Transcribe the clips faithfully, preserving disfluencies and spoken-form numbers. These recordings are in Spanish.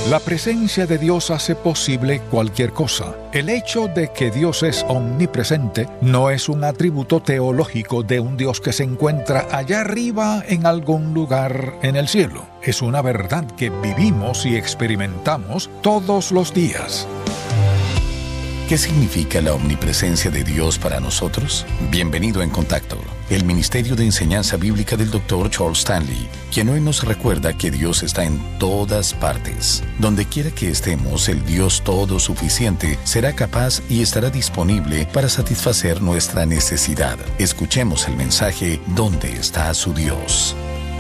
La presencia de Dios hace posible cualquier cosa. El hecho de que Dios es omnipresente no es un atributo teológico de un Dios que se encuentra allá arriba en algún lugar en el cielo. Es una verdad que vivimos y experimentamos todos los días. ¿Qué significa la omnipresencia de Dios para nosotros? Bienvenido en Contacto, el Ministerio de Enseñanza Bíblica del doctor Charles Stanley, quien hoy nos recuerda que Dios está en todas partes. Donde quiera que estemos, el Dios todo suficiente será capaz y estará disponible para satisfacer nuestra necesidad. Escuchemos el mensaje ¿Dónde está su Dios?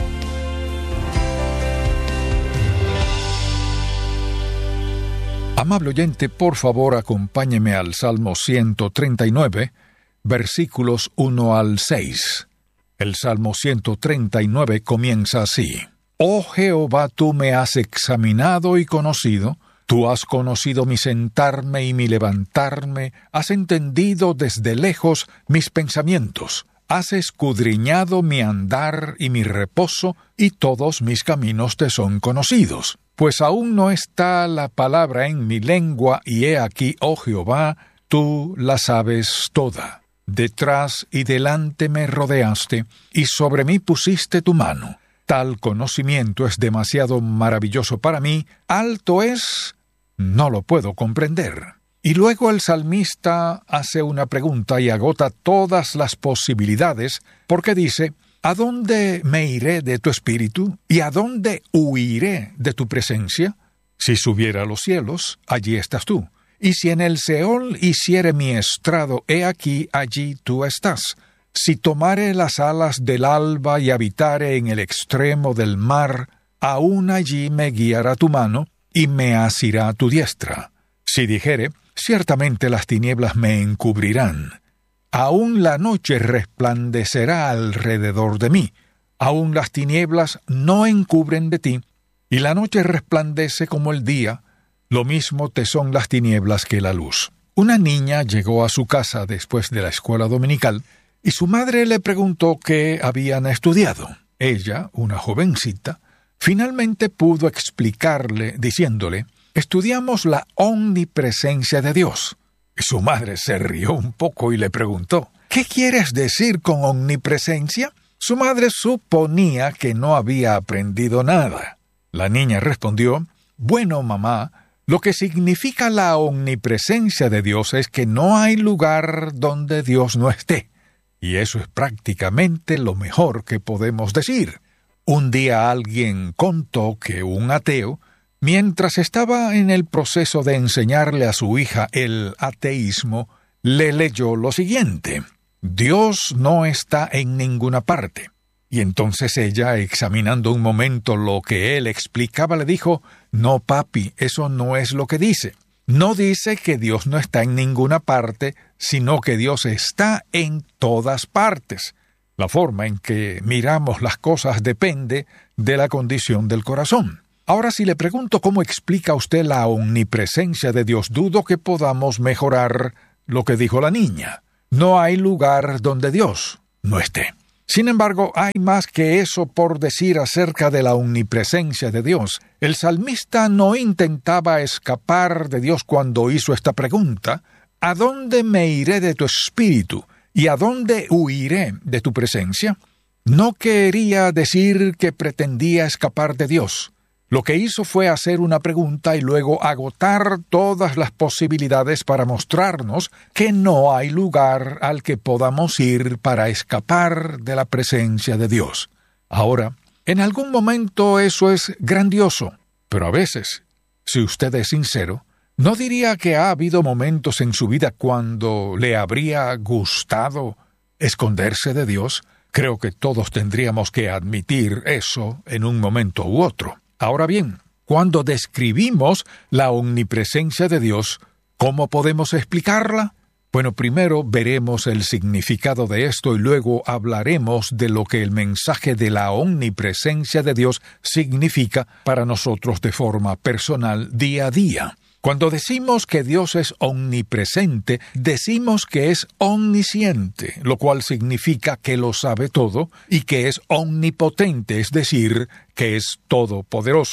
Amable oyente, por favor acompáñeme al Salmo ciento treinta y nueve, versículos uno al seis. El Salmo ciento treinta y nueve comienza así: Oh Jehová, tú me has examinado y conocido, tú has conocido mi sentarme y mi levantarme, has entendido desde lejos mis pensamientos, has escudriñado mi andar y mi reposo, y todos mis caminos te son conocidos. Pues aún no está la palabra en mi lengua, y he aquí, oh Jehová, tú la sabes toda. Detrás y delante me rodeaste, y sobre mí pusiste tu mano. Tal conocimiento es demasiado maravilloso para mí, alto es, no lo puedo comprender. Y luego el salmista hace una pregunta y agota todas las posibilidades, porque dice: ¿A dónde me iré de tu espíritu? ¿Y a dónde huiré de tu presencia? Si subiera a los cielos, allí estás tú. Y si en el Seol hiciere mi estrado, he aquí, allí tú estás. Si tomare las alas del alba y habitare en el extremo del mar, aún allí me guiará tu mano, y me asirá tu diestra. Si dijere: ciertamente las tinieblas me encubrirán, aún la noche resplandecerá alrededor de mí. Aún las tinieblas no encubren de ti, y la noche resplandece como el día. Lo mismo te son las tinieblas que la luz. Una niña llegó a su casa después de la escuela dominical, y su madre le preguntó qué habían estudiado. Ella, una jovencita, finalmente pudo explicarle diciéndole: estudiamos la omnipresencia de Dios. Y su madre se rió un poco y le preguntó: ¿qué quieres decir con omnipresencia? Su madre suponía que no había aprendido nada. La niña respondió: bueno, mamá, lo que significa la omnipresencia de Dios es que no hay lugar donde Dios no esté. Y eso es prácticamente lo mejor que podemos decir. Un día alguien contó que un ateo, mientras estaba en el proceso de enseñarle a su hija el ateísmo, le leyó lo siguiente: Dios no está en ninguna parte. Y entonces ella, examinando un momento lo que él explicaba, le dijo: no, papi, eso no es lo que dice. No dice que Dios no está en ninguna parte, sino que Dios está en todas partes. La forma en que miramos las cosas depende de la condición del corazón. Ahora, si le pregunto cómo explica usted la omnipresencia de Dios, dudo que podamos mejorar lo que dijo la niña. No hay lugar donde Dios no esté. Sin embargo, hay más que eso por decir acerca de la omnipresencia de Dios. El salmista no intentaba escapar de Dios cuando hizo esta pregunta: ¿a dónde me iré de tu espíritu? ¿Y a dónde huiré de tu presencia? No quería decir que pretendía escapar de Dios. Lo que hizo fue hacer una pregunta y luego agotar todas las posibilidades para mostrarnos que no hay lugar al que podamos ir para escapar de la presencia de Dios. Ahora, en algún momento eso es grandioso, pero a veces, si usted es sincero, ¿no diría que ha habido momentos en su vida cuando le habría gustado esconderse de Dios? Creo que todos tendríamos que admitir eso en un momento u otro. Ahora bien, cuando describimos la omnipresencia de Dios, ¿cómo podemos explicarla? Bueno, primero veremos el significado de esto y luego hablaremos de lo que el mensaje de la omnipresencia de Dios significa para nosotros de forma personal día a día. Cuando decimos que Dios es omnipresente, decimos que es omnisciente, lo cual significa que lo sabe todo, y que es omnipotente, es decir, que es todopoderoso.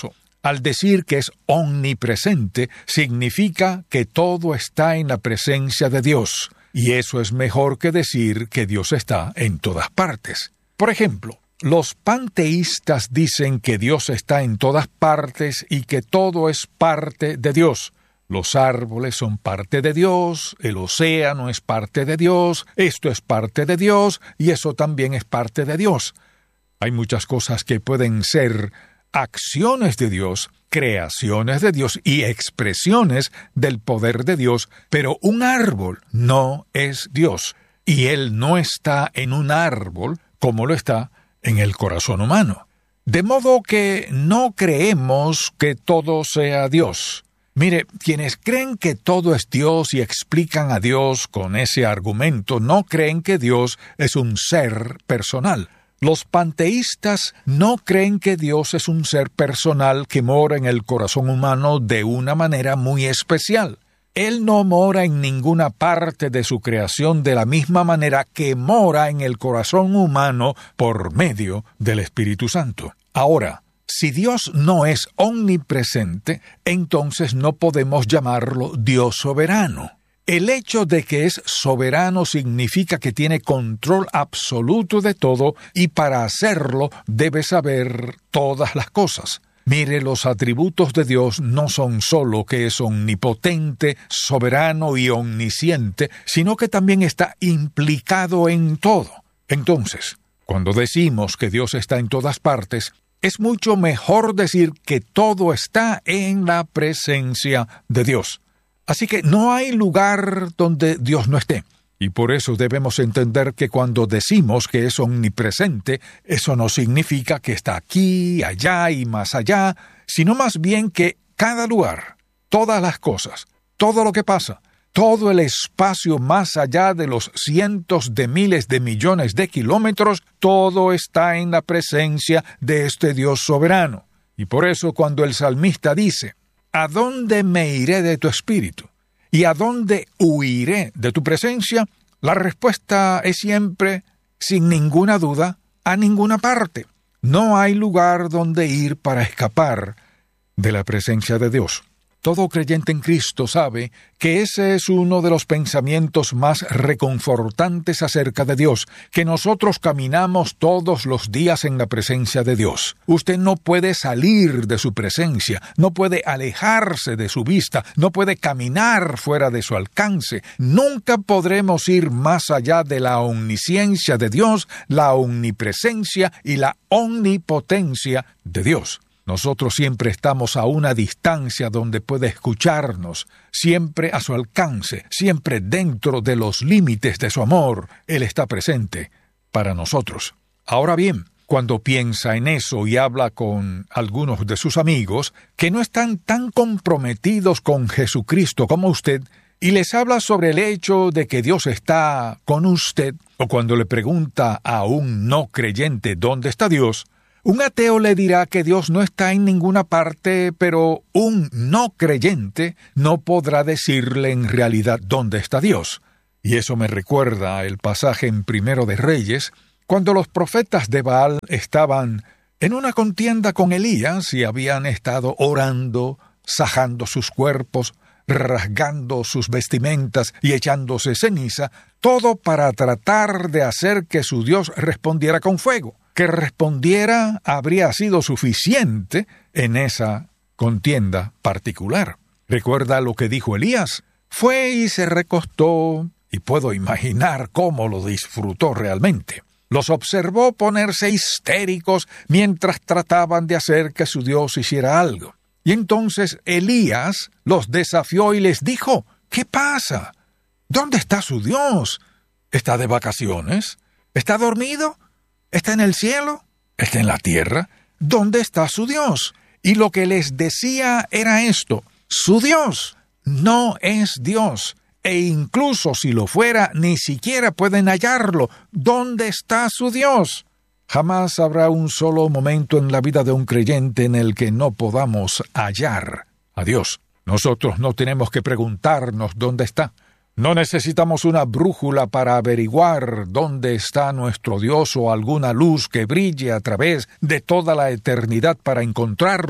Al decir que es omnipresente, significa que todo está en la presencia de Dios, y eso es mejor que decir que Dios está en todas partes. Por ejemplo, los panteístas dicen que Dios está en todas partes y que todo es parte de Dios. Los árboles son parte de Dios, el océano es parte de Dios, esto es parte de Dios y eso también es parte de Dios. Hay muchas cosas que pueden ser acciones de Dios, creaciones de Dios y expresiones del poder de Dios, pero un árbol no es Dios, y Él no está en un árbol como lo está en el corazón humano. De modo que no creemos que todo sea Dios. Mire, quienes creen que todo es Dios y explican a Dios con ese argumento, no creen que Dios es un ser personal. Los panteístas no creen que Dios es un ser personal que mora en el corazón humano de una manera muy especial. Él no mora en ninguna parte de su creación de la misma manera que mora en el corazón humano por medio del Espíritu Santo. Ahora, si Dios no es omnipresente, entonces no podemos llamarlo Dios soberano. El hecho de que es soberano significa que tiene control absoluto de todo y para hacerlo debe saber todas las cosas. Mire, los atributos de Dios no son solo que es omnipotente, soberano y omnisciente, sino que también está implicado en todo. Entonces, cuando decimos que Dios está en todas partes, es mucho mejor decir que todo está en la presencia de Dios. Así que no hay lugar donde Dios no esté. Y por eso debemos entender que cuando decimos que es omnipresente, eso no significa que está aquí, allá y más allá, sino más bien que cada lugar, todas las cosas, todo lo que pasa, todo el espacio más allá de los cientos de miles de millones de kilómetros, todo está en la presencia de este Dios soberano. Y por eso cuando el salmista dice, ¿a dónde me iré de tu espíritu? ¿Y a dónde huiré de tu presencia? La respuesta es siempre, sin ninguna duda, a ninguna parte. No hay lugar donde ir para escapar de la presencia de Dios. Todo creyente en Cristo sabe que ese es uno de los pensamientos más reconfortantes acerca de Dios, que nosotros caminamos todos los días en la presencia de Dios. Usted no puede salir de su presencia, no puede alejarse de su vista, no puede caminar fuera de su alcance. Nunca podremos ir más allá de la omnisciencia de Dios, la omnipresencia y la omnipotencia de Dios. Nosotros siempre estamos a una distancia donde puede escucharnos, siempre a su alcance, siempre dentro de los límites de su amor. Él está presente para nosotros. Ahora bien, cuando piensa en eso y habla con algunos de sus amigos que no están tan comprometidos con Jesucristo como usted, y les habla sobre el hecho de que Dios está con usted, o cuando le pregunta a un no creyente dónde está Dios, un ateo le dirá que Dios no está en ninguna parte, pero un no creyente no podrá decirle en realidad dónde está Dios. Y eso me recuerda el pasaje en Primero de Reyes, cuando los profetas de Baal estaban en una contienda con Elías y habían estado orando, sajando sus cuerpos, rasgando sus vestimentas y echándose ceniza, todo para tratar de hacer que su Dios respondiera con fuego. Que respondiera habría sido suficiente en esa contienda particular. ¿Recuerda lo que dijo Elías? Fue y se recostó, y puedo imaginar cómo lo disfrutó realmente. Los observó ponerse histéricos mientras trataban de hacer que su Dios hiciera algo. Y entonces Elías los desafió y les dijo, ¿qué pasa? ¿Dónde está su Dios? ¿Está de vacaciones? ¿Está dormido? ¿Está en el cielo? ¿Está en la tierra? ¿Dónde está su Dios? Y lo que les decía era esto, su Dios no es Dios, e incluso si lo fuera, ni siquiera pueden hallarlo. ¿Dónde está su Dios? Jamás habrá un solo momento en la vida de un creyente en el que no podamos hallar a Dios. Nosotros no tenemos que preguntarnos dónde está. No necesitamos una brújula para averiguar dónde está nuestro Dios o alguna luz que brille a través de toda la eternidad para encontrarlo,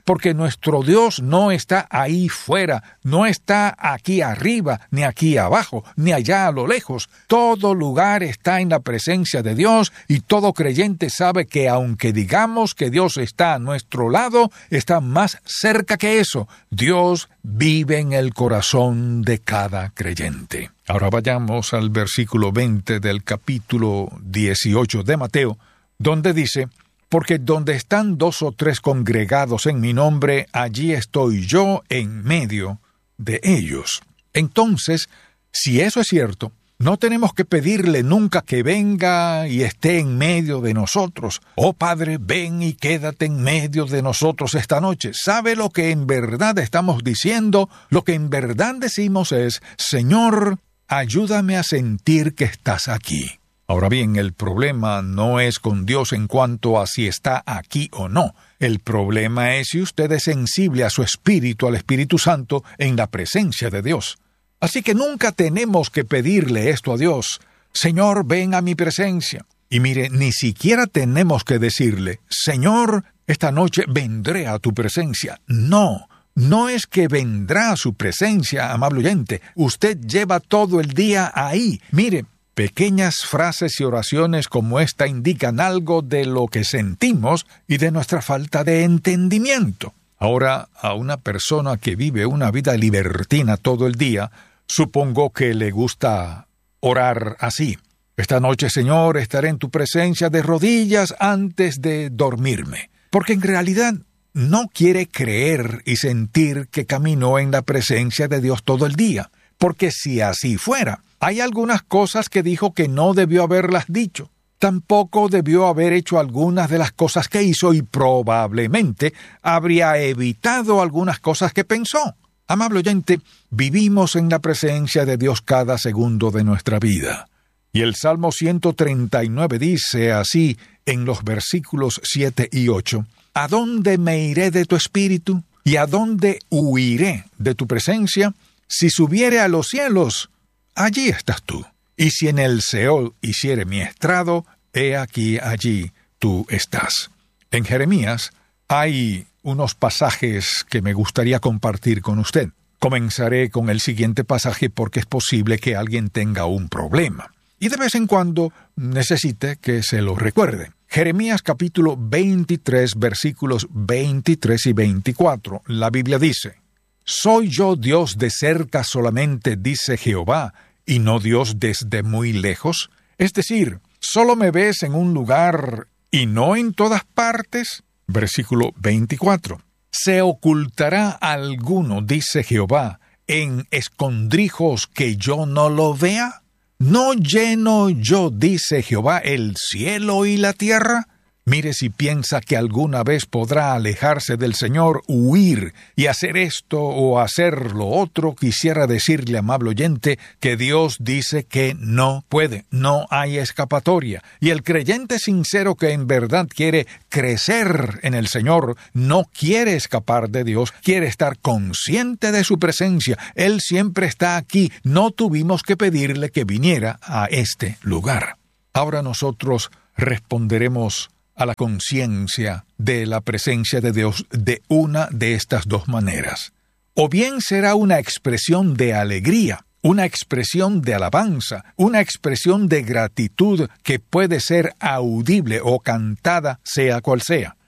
porque nuestro Dios no está ahí fuera, no está aquí arriba, ni aquí abajo, ni allá a lo lejos. Todo lugar está en la presencia de Dios, y todo creyente sabe que aunque digamos que Dios está a nuestro lado, está más cerca que eso. Dios vive en el corazón de cada creyente. Ahora vayamos al versículo veinte del capítulo dieciocho de Mateo, donde dice: porque donde están dos o tres congregados en mi nombre, allí estoy yo en medio de ellos. Entonces, si eso es cierto, no tenemos que pedirle nunca que venga y esté en medio de nosotros. Oh Padre, ven y quédate en medio de nosotros esta noche. ¿Sabe lo que en verdad estamos diciendo? Lo que en verdad decimos es: Señor, ayúdame a sentir que estás aquí. Ahora bien, el problema no es con Dios en cuanto a si está aquí o no. El problema es si usted es sensible a su espíritu, al Espíritu Santo, en la presencia de Dios. Así que nunca tenemos que pedirle esto a Dios: Señor, ven a mi presencia. Y mire, ni siquiera tenemos que decirle: Señor, esta noche vendré a tu presencia. No, no es que vendrá a su presencia, amable oyente. Usted lleva todo el día ahí. Mire, pequeñas frases y oraciones como esta indican algo de lo que sentimos y de nuestra falta de entendimiento. Ahora, a una persona que vive una vida libertina todo el día, supongo que le gusta orar así: esta noche, Señor, estaré en tu presencia de rodillas antes de dormirme. Porque en realidad no quiere creer y sentir que caminó en la presencia de Dios todo el día. Porque si así fuera, hay algunas cosas que dijo que no debió haberlas dicho. Tampoco debió haber hecho algunas de las cosas que hizo, y probablemente habría evitado algunas cosas que pensó. Amable oyente, vivimos en la presencia de Dios cada segundo de nuestra vida. Y el Salmo ciento treinta y nueve dice así en los versículos siete y ocho: ¿A dónde me iré de tu espíritu? ¿Y a dónde huiré de tu presencia? Si subiere a los cielos, allí estás tú. Y si en el Seol hiciere mi estrado, he aquí allí tú estás. En Jeremías hay unos pasajes que me gustaría compartir con usted. Comenzaré con el siguiente pasaje porque es posible que alguien tenga un problema y de vez en cuando necesite que se lo recuerde. Jeremías capítulo veintitrés, versículos veintitrés y veinticuatro. La Biblia dice: ¿Soy yo Dios de cerca solamente, dice Jehová, y no Dios desde muy lejos? Es decir, ¿solo me ves en un lugar y no en todas partes? Versículo veinticuatro. ¿Se ocultará alguno, dice Jehová, en escondrijos que yo no lo vea? ¿No lleno yo, dice Jehová, el cielo y la tierra? Mire, si piensa que alguna vez podrá alejarse del Señor, huir y hacer esto o hacer lo otro, quisiera decirle, amable oyente, que Dios dice que no puede, no hay escapatoria. Y el creyente sincero que en verdad quiere crecer en el Señor, no quiere escapar de Dios, quiere estar consciente de su presencia. Él siempre está aquí, no tuvimos que pedirle que viniera a este lugar. Ahora nosotros responderemos a la conciencia de la presencia de Dios de una de estas dos maneras. O bien será una expresión de alegría, una expresión de alabanza, una expresión de gratitud que puede ser audible o cantada, sea cual sea.